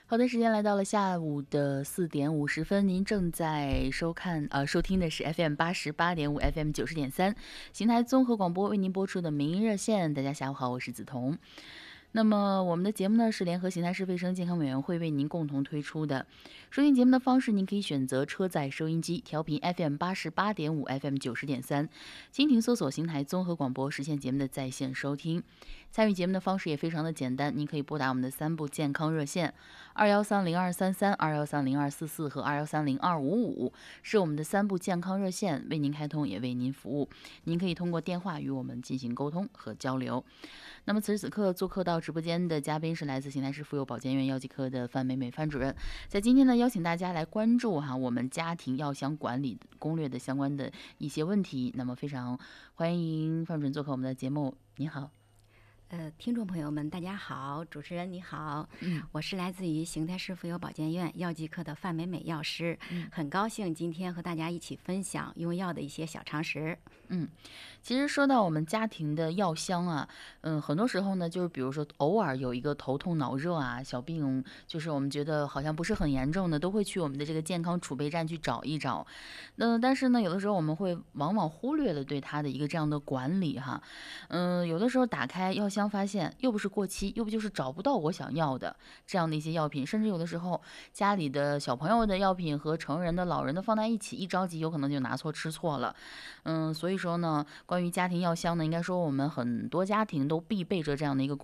好的，时间来到了下午的4点50分，您正在收听的是 FM88.5 FM90.3邢台综合广播为您播出的民营热线。大家下午好，我是梓潼。那么我们的节目呢是联合邢台市卫生健康委员会为您共同推出的。收听节目的方式，您可以选择车载收音机调频 FM88.5 FM90.3，蜻蜓搜索邢台综合广播实现节目的在线收听。参与节目的方式也非常的简单，您可以拨打我们的3部健康热线2130-233、2130-244和2130-255，是我们的3部健康热线，为您开通也为您服务。您可以通过电话与我们进行沟通和交流。那么此时此刻做客到直播间的嘉宾是来自邢台市妇幼保健院药剂科的范美美范主任。在今天呢，邀请大家来关注我们家庭药箱管理攻略的相关的一些问题。那么非常欢迎范主任做客我们的节目。你好。 听众朋友们，大家好，主持人你好，我是来自于邢台市妇幼保健院药剂科的范美美药师，很高兴今天和大家一起分享用药的一些小常识。 其实说到我们家庭的药箱啊，很多时候呢，就是比如说偶尔有一个头痛脑热啊，小病，就是我们觉得好像不是很严重的，都会去我们的这个健康储备站去找一找。但是呢，有的时候我们会往往忽略了对它的一个这样的管理哈。有的时候打开药箱发现又不是过期，又不就是找不到我想要的这样的一些药品，甚至有的时候家里的小朋友的药品和成人的、老人的放在一起，一着急有可能就拿错吃错了。所以说呢，关于家庭药箱呢，应该说我们很多家庭都必备着这样的一个